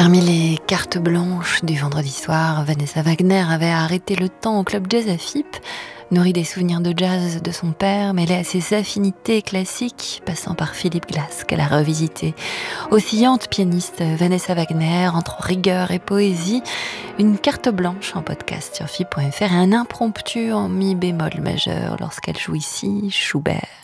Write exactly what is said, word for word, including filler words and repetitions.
Parmi les cartes blanches du vendredi soir, Vanessa Wagner avait arrêté le temps au club jazz à Fippe, nourrie des souvenirs de jazz de son père, mêlée à ses affinités classiques, passant par Philip Glass qu'elle a revisité. Oscillante pianiste, Vanessa Wagner, entre rigueur et poésie, une carte blanche en podcast sur fippe point f r et un impromptu en mi bémol majeur lorsqu'elle joue ici Schubert.